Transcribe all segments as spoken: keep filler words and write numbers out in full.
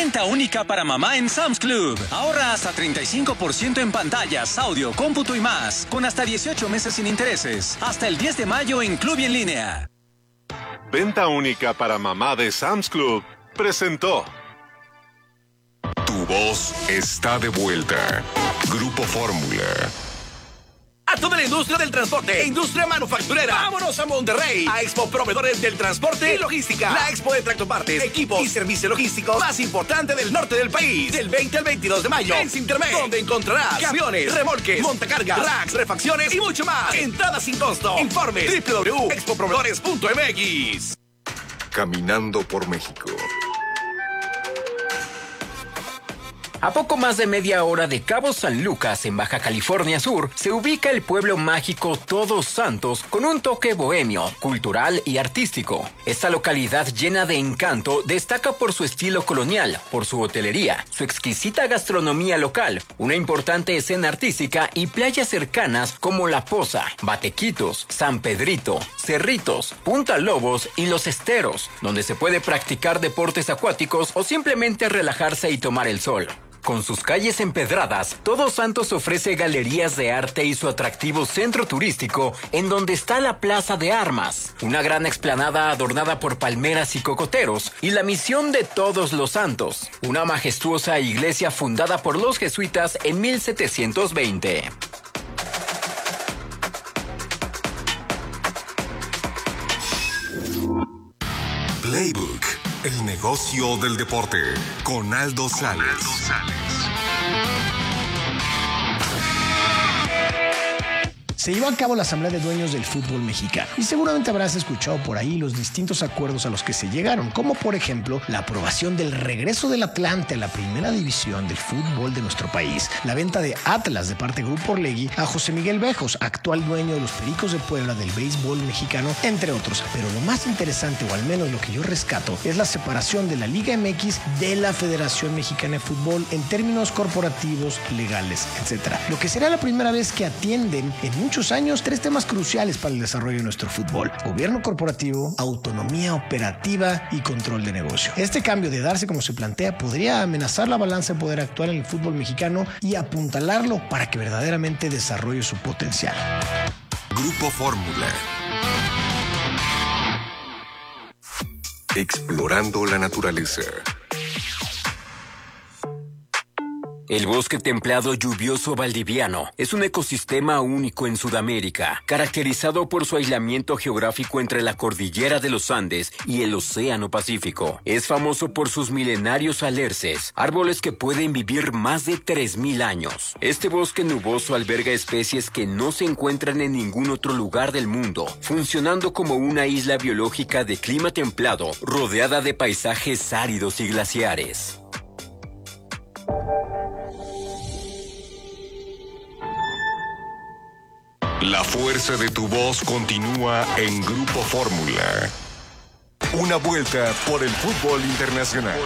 Venta única para mamá en Sam's Club. Ahorra hasta treinta y cinco por ciento en pantallas, audio, cómputo y más, con hasta dieciocho meses sin intereses. Hasta el diez de mayo en Club y en línea. Venta única para mamá de Sam's Club presentó. Tu voz está de vuelta. Grupo Fórmula. A toda la industria del transporte, industria manufacturera. Vámonos a Monterrey, a Expo Proveedores del Transporte y Logística. La expo de tractopartes, equipos y servicios logísticos más importante del norte del país. Del veinte al veintidós de mayo en Sintermex, donde encontrarás camiones, remolques, montacargas, racks, refacciones y mucho más. Entrada sin costo. Informe doble u doble u doble u punto expo proveedores punto m x. Caminando por México. A poco más de media hora de Cabo San Lucas, en Baja California Sur, se ubica el pueblo mágico Todos Santos con un toque bohemio, cultural y artístico. Esta localidad llena de encanto destaca por su estilo colonial, por su hotelería, su exquisita gastronomía local, una importante escena artística y playas cercanas como La Poza, Batequitos, San Pedrito, Cerritos, Punta Lobos y Los Esteros, donde se puede practicar deportes acuáticos o simplemente relajarse y tomar el sol. Con sus calles empedradas, Todos Santos ofrece galerías de arte y su atractivo centro turístico, en donde está la Plaza de Armas, una gran explanada adornada por palmeras y cocoteros, y la Misión de Todos los Santos, una majestuosa iglesia fundada por los jesuitas en mil setecientos veinte. Playbook, el negocio del deporte, con Aldo Sales. Se llevó a cabo la Asamblea de Dueños del Fútbol Mexicano y seguramente habrás escuchado por ahí los distintos acuerdos a los que se llegaron, como por ejemplo la aprobación del regreso del Atlante a la primera división del fútbol de nuestro país, la venta de Atlas de parte de Grupo Orlegui a José Miguel Bejos, actual dueño de los Pericos de Puebla del béisbol mexicano, entre otros. Pero lo más interesante, o al menos lo que yo rescato, es la separación de la Liga M X de la Federación Mexicana de Fútbol en términos corporativos, legales, etcétera. Lo que será la primera vez que atienden en muchos años tres temas cruciales para el desarrollo de nuestro fútbol: gobierno corporativo, autonomía operativa y control de negocio. Este cambio, de darse como se plantea, podría amenazar la balanza de poder actual en el fútbol mexicano y apuntalarlo para que verdaderamente desarrolle su potencial. Grupo Fórmula. Explorando la naturaleza. El bosque templado lluvioso valdiviano es un ecosistema único en Sudamérica, caracterizado por su aislamiento geográfico entre la cordillera de los Andes y el Océano Pacífico. Es famoso por sus milenarios alerces, árboles que pueden vivir más de tres mil años. Este bosque nuboso alberga especies que no se encuentran en ningún otro lugar del mundo, funcionando como una isla biológica de clima templado, rodeada de paisajes áridos y glaciares. La fuerza de tu voz continúa en Grupo Fórmula. Una vuelta por el fútbol internacional.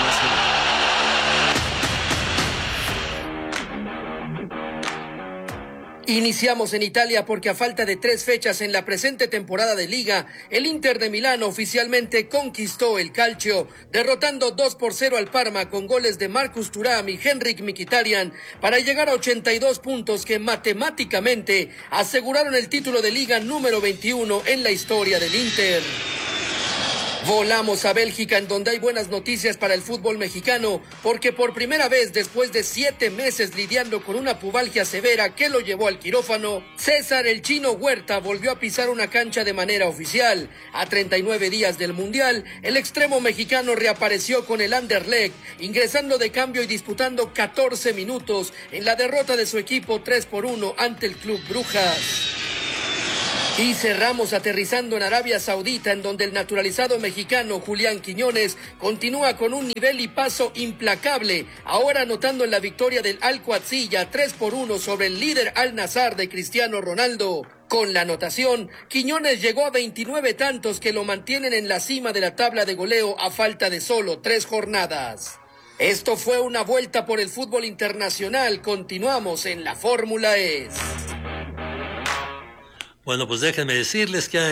Iniciamos en Italia porque a falta de tres fechas en la presente temporada de Liga, el Inter de Milán oficialmente conquistó el calcio, derrotando dos por cero al Parma con goles de Marcus Thuram y Henrik Mkhitaryan para llegar a ochenta y dos puntos que matemáticamente aseguraron el título de Liga número veintiuno en la historia del Inter. Volamos a Bélgica, en donde hay buenas noticias para el fútbol mexicano, porque por primera vez después de siete meses lidiando con una pubalgia severa que lo llevó al quirófano, César el Chino Huerta volvió a pisar una cancha de manera oficial. A treinta y nueve días del Mundial, el extremo mexicano reapareció con el Anderlecht, ingresando de cambio y disputando catorce minutos en la derrota de su equipo tres por uno ante el Club Brujas. Y cerramos aterrizando en Arabia Saudita, en donde el naturalizado mexicano Julián Quiñones continúa con un nivel y paso implacable, ahora anotando en la victoria del Al-Quadsiya tres por uno sobre el líder Al-Nassr de Cristiano Ronaldo. Con la anotación, Quiñones llegó a veintinueve tantos que lo mantienen en la cima de la tabla de goleo a falta de solo tres jornadas. Esto fue una vuelta por el fútbol internacional. Continuamos en la Fórmula E. Bueno, pues déjenme decirles que hay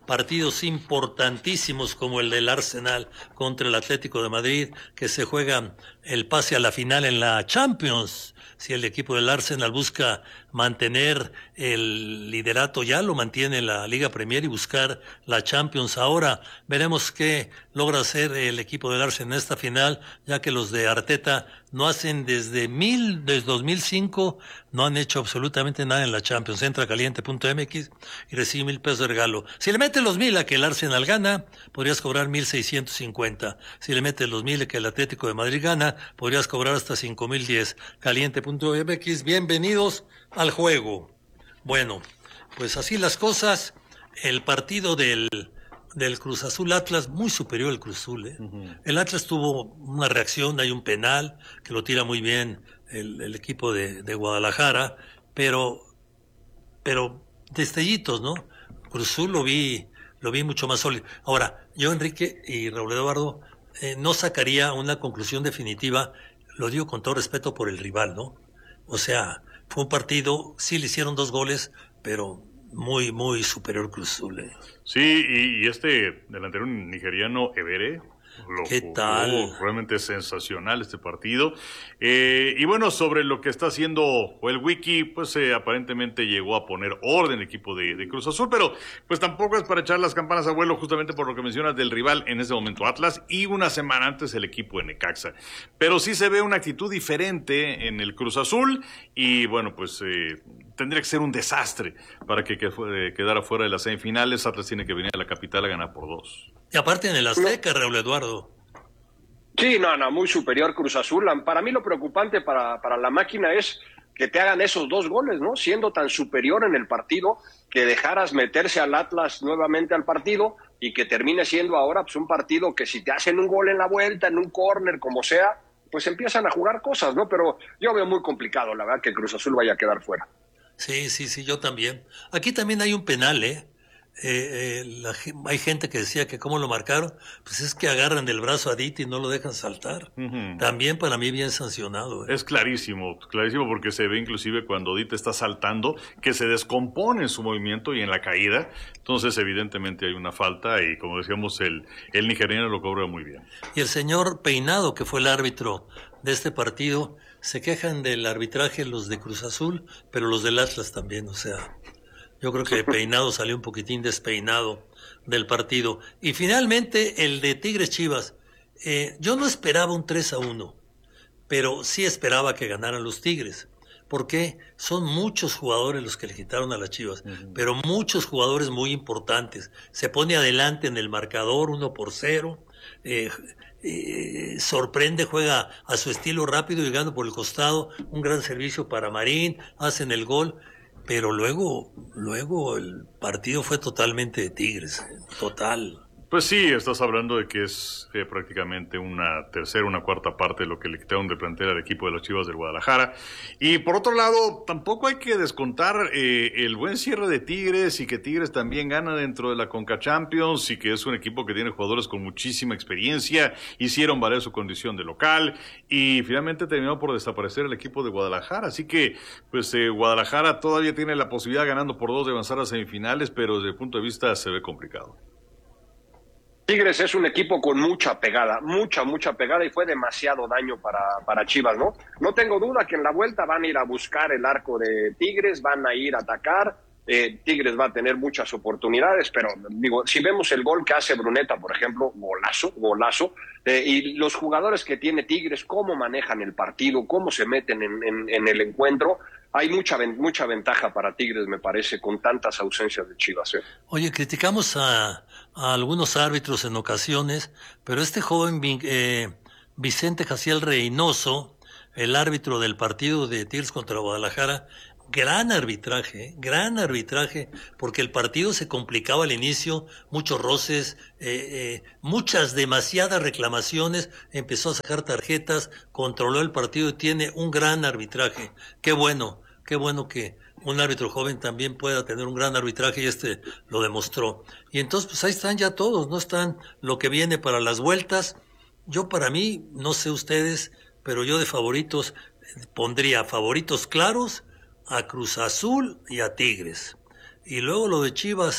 partidos importantísimos como el del Arsenal contra el Atlético de Madrid, que se juega el pase a la final en la Champions. Si el equipo del Arsenal busca mantener el liderato, ya lo mantiene la Liga Premier, y buscar la Champions. Ahora veremos qué logra hacer el equipo del Arsenal en esta final, ya que los de Arteta no hacen desde mil, desde dos mil cinco, no han hecho absolutamente nada en la Champions. Entra a caliente punto m x y recibe mil pesos de regalo. Si le metes los mil a que el Arsenal gana, podrías cobrar mil seiscientos cincuenta. Si le metes los mil a que el Atlético de Madrid gana, podrías cobrar hasta cinco mil diez. caliente punto m x, bienvenidos al juego. Bueno, pues así las cosas. El partido del del Cruz Azul Atlas, muy superior al Cruz Azul, ¿eh? Uh-huh. El Atlas tuvo una reacción, hay un penal que lo tira muy bien el, el equipo de, de Guadalajara, pero pero destellitos, ¿no? Cruz Azul lo vi lo vi mucho más sólido. Ahora, yo, Enrique y Raúl Eduardo, eh, no sacaría una conclusión definitiva, lo digo con todo respeto por el rival, ¿no? O sea, fue un partido, sí le hicieron dos goles, pero muy, muy superior Cruz Azul. ¿eh? Sí, y, y este delantero nigeriano, Ebere, lo ¿Qué jugó tal? Realmente sensacional este partido. Eh, y bueno, sobre lo que está haciendo el Wiki, pues eh, aparentemente llegó a poner orden el equipo de, de Cruz Azul, pero pues tampoco es para echar las campanas a vuelo, justamente por lo que mencionas del rival en ese momento Atlas, y una semana antes el equipo de Necaxa. Pero sí se ve una actitud diferente en el Cruz Azul, y bueno, pues eh, tendría que ser un desastre para que, que fue, quedara fuera de las semifinales. Atlas tiene que venir a la capital a ganar por dos. Y aparte en el Azteca, Raúl Eduardo. Sí, no, no, muy superior Cruz Azul. Para mí lo preocupante para, para la máquina es que te hagan esos dos goles, ¿no? Siendo tan superior en el partido, que dejaras meterse al Atlas nuevamente al partido y que termine siendo ahora pues un partido que si te hacen un gol en la vuelta, en un córner, como sea, pues empiezan a jugar cosas, ¿no? Pero yo veo muy complicado, la verdad, que Cruz Azul vaya a quedar fuera. Sí, sí, sí, yo también. Aquí también hay un penal, ¿eh? Eh, eh, la, hay gente que decía que cómo lo marcaron, pues es que agarran del brazo a Diti y no lo dejan saltar. Uh-huh. También para mí bien sancionado. ¿eh? Es clarísimo, clarísimo, porque se ve inclusive cuando Diti está saltando que se descompone en su movimiento y en la caída. Entonces evidentemente hay una falta y como decíamos el, el nigeriano lo cobra muy bien. Y el señor Peinado, que fue el árbitro de este partido, se quejan del arbitraje los de Cruz Azul, pero los del Atlas también, o sea... Yo creo que Peinado salió un poquitín despeinado del partido. Y finalmente el de Tigres Chivas. Eh, yo no esperaba un tres a uno, pero sí esperaba que ganaran los Tigres. Porque son muchos jugadores los que le quitaron a las Chivas, uh-huh. pero muchos jugadores muy importantes. Se pone adelante en el marcador uno por cero. Eh, eh, sorprende, juega a su estilo rápido, llegando por el costado. Un gran servicio para Marín, hacen el gol. Pero luego, luego el partido fue totalmente de Tigres, total. Pues sí, estás hablando de que es eh, prácticamente una tercera, una cuarta parte de lo que le quitaron de plantel al equipo de las Chivas del Guadalajara. Y por otro lado, tampoco hay que descontar eh, el buen cierre de Tigres y que Tigres también gana dentro de la Conca Champions y que es un equipo que tiene jugadores con muchísima experiencia, hicieron valer su condición de local y finalmente terminó por desaparecer el equipo de Guadalajara. Así que, pues eh, Guadalajara todavía tiene la posibilidad ganando por dos de avanzar a semifinales, pero desde el punto de vista se ve complicado. Tigres es un equipo con mucha pegada, mucha, mucha pegada y fue demasiado daño para, para Chivas, ¿no? No tengo duda que en la vuelta van a ir a buscar el arco de Tigres, van a ir a atacar, eh, Tigres va a tener muchas oportunidades, pero digo, si vemos el gol que hace Bruneta, por ejemplo, golazo, golazo, eh, y los jugadores que tiene Tigres, cómo manejan el partido, cómo se meten en, en, en el encuentro, hay mucha, mucha ventaja para Tigres, me parece, con tantas ausencias de Chivas. ¿eh? Oye, criticamos a, a algunos árbitros en ocasiones, pero este joven eh, Vicente Jaciel Reynoso, el árbitro del partido de Tigres contra Guadalajara, gran arbitraje, gran arbitraje, porque el partido se complicaba al inicio, muchos roces, eh, eh, muchas, demasiadas reclamaciones, empezó a sacar tarjetas, controló el partido y tiene un gran arbitraje. Qué bueno, qué bueno que un árbitro joven también pueda tener un gran arbitraje y este lo demostró. Y entonces pues ahí están ya todos, no están lo que viene para las vueltas. Yo para mí, no sé ustedes, pero yo de favoritos pondría favoritos claros a Cruz Azul y a Tigres. Y luego lo de Chivas,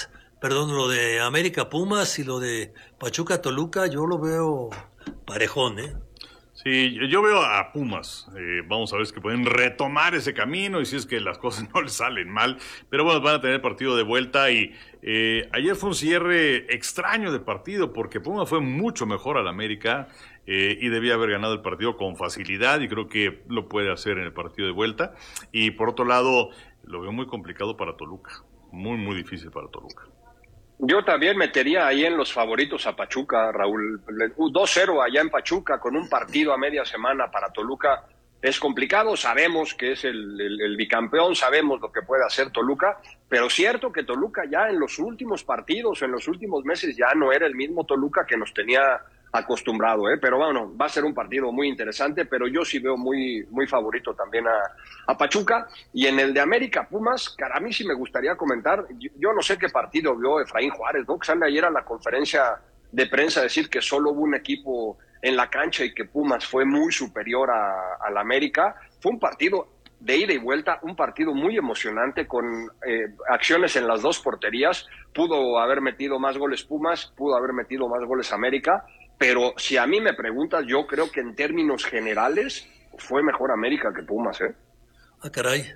perdón, lo de América Pumas y lo de Pachuca Toluca, yo lo veo parejón, ¿eh? Sí, yo veo a Pumas. Eh, vamos a ver si pueden retomar ese camino y si es que las cosas no les salen mal. Pero bueno, van a tener partido de vuelta y eh, ayer fue un cierre extraño de partido porque Pumas fue mucho mejor al América eh, y debía haber ganado el partido con facilidad y creo que lo puede hacer en el partido de vuelta. Y por otro lado, lo veo muy complicado para Toluca. Muy, muy difícil para Toluca. Yo también metería ahí en los favoritos a Pachuca, Raúl. dos cero allá en Pachuca con un partido a media semana para Toluca es complicado. Sabemos que es el, el, el bicampeón, sabemos lo que puede hacer Toluca, pero cierto que Toluca ya en los últimos partidos, en los últimos meses ya no era el mismo Toluca que nos tenía acostumbrado, ¿eh? Pero bueno, va a ser un partido muy interesante, pero yo sí veo muy, muy favorito también a, a Pachuca. Y en el de América Pumas, cara, a mí sí me gustaría comentar, yo, yo no sé qué partido vio Efraín Juárez, ¿no? Que sale ayer a la conferencia de prensa a decir que solo hubo un equipo en la cancha y que Pumas fue muy superior a, a la América. Fue un partido de ida y vuelta, un partido muy emocionante con eh, acciones en las dos porterías. Pudo haber metido más goles Pumas, pudo haber metido más goles América. Pero si a mí me preguntas, yo creo que en términos generales fue mejor América que Pumas, ¿eh? Ah, caray.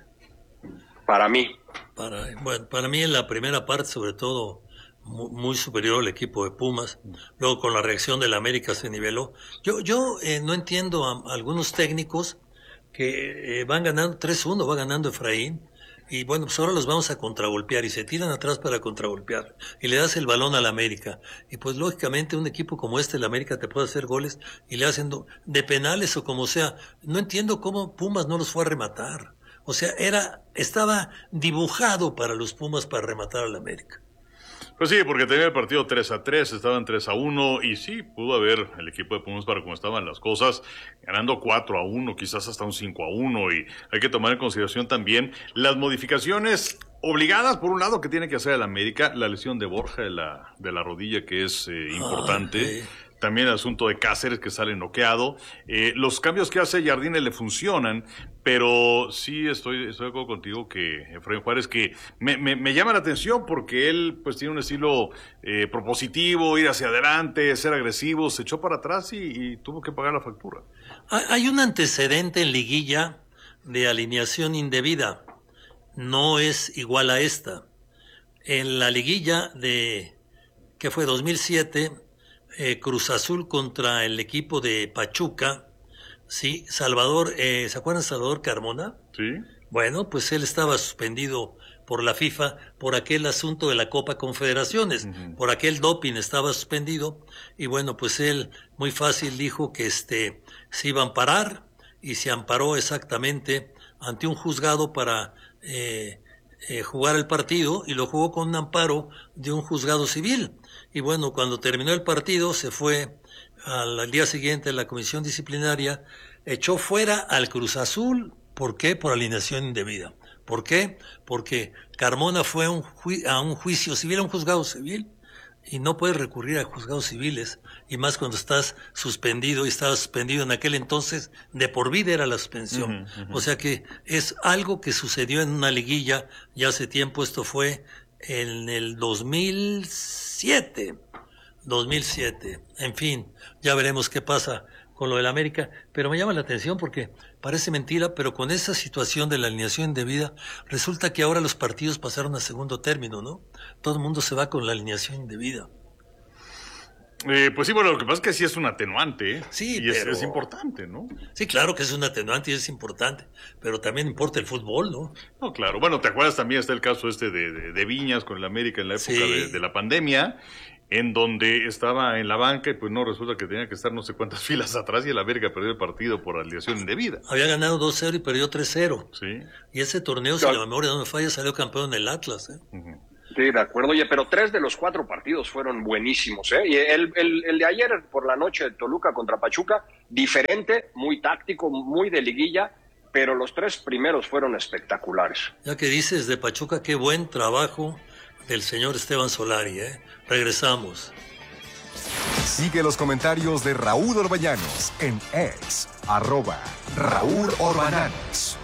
Para mí. Para, bueno, para mí en la primera parte, sobre todo, muy, muy superior el equipo de Pumas. Luego con la reacción del América se niveló. Yo, yo eh, no entiendo a, a algunos técnicos que eh, van ganando tres uno, va ganando Efraín. Y bueno, pues ahora los vamos a contragolpear y se tiran atrás para contragolpear y le das el balón al América. Y pues lógicamente un equipo como este, el América, te puede hacer goles y le hacen de penales o como sea. No entiendo cómo Pumas no los fue a rematar. O sea, era, estaba dibujado para los Pumas para rematar al América. Pues sí, porque tenía el partido tres a tres, estaban tres a uno y sí, pudo haber el equipo de Pumas para cómo estaban las cosas, ganando cuatro a uno, quizás hasta un cinco a uno, y hay que tomar en consideración también las modificaciones obligadas, por un lado, que tiene que hacer el América, la lesión de Borja de la, de la rodilla, que es eh, importante. Ay, sí. También el asunto de Cáceres, que sale noqueado. Eh, los cambios que hace Jardine le funcionan, pero sí estoy, estoy de acuerdo contigo que Efraín Juárez, que me, me, me llama la atención porque él pues tiene un estilo eh, propositivo, ir hacia adelante, ser agresivo, se echó para atrás y, y tuvo que pagar la factura. Hay un antecedente en liguilla de alineación indebida. No es igual a esta. En la liguilla de, que fue dos mil siete... Eh, Cruz Azul contra el equipo de Pachuca, sí, Salvador, eh, ¿se acuerdan de Salvador Carmona? Sí. Bueno, pues él estaba suspendido por la FIFA por aquel asunto de la Copa Confederaciones, uh-huh. Por aquel doping estaba suspendido y bueno, pues él muy fácil dijo que este se iba a amparar y se amparó exactamente ante un juzgado para eh, eh, jugar el partido y lo jugó con un amparo de un juzgado civil. Y bueno, cuando terminó el partido, se fue al, al día siguiente a la comisión disciplinaria, echó fuera al Cruz Azul. ¿Por qué? Por alineación indebida. ¿Por qué? Porque Carmona fue a un, ju- a un juicio civil, a un juzgado civil, y no puedes recurrir a juzgados civiles, y más cuando estás suspendido, y estabas suspendido en aquel entonces, de por vida era la suspensión. Uh-huh, uh-huh. O sea que es algo que sucedió en una liguilla, ya hace tiempo, esto fue en el dos mil siete, dos mil siete, en fin, ya veremos qué pasa con lo del América, pero me llama la atención porque parece mentira, pero con esa situación de la alineación indebida, resulta que ahora los partidos pasaron a segundo término, ¿no? Todo el mundo se va con la alineación indebida. Eh, pues sí, bueno, lo que pasa es que sí es un atenuante, ¿eh? Sí, y pero... es, es importante, ¿no? Sí, claro que es un atenuante y es importante, pero también importa el fútbol, ¿no? No, claro. Bueno, ¿te acuerdas también está el caso este de, de, de Viñas con el América en la época sí. de, de la pandemia, en donde estaba en la banca y pues no, resulta que tenía que estar no sé cuántas filas atrás y el América perdió el partido por alineación indebida. Había ganado dos cero y perdió tres cero. Sí. Y ese torneo, si la memoria no me falla, salió campeón del Atlas, ¿eh? Uh-huh. Sí, de acuerdo. Oye, pero tres de los cuatro partidos fueron buenísimos, ¿eh? Y el, el, el de ayer por la noche, Toluca contra Pachuca, diferente, muy táctico, muy de liguilla, pero los tres primeros fueron espectaculares. Ya que dices de Pachuca, qué buen trabajo del señor Esteban Solari, ¿eh? Regresamos. Sigue los comentarios de Raúl Orbañanos en X, arroba Raúl Orbañanos.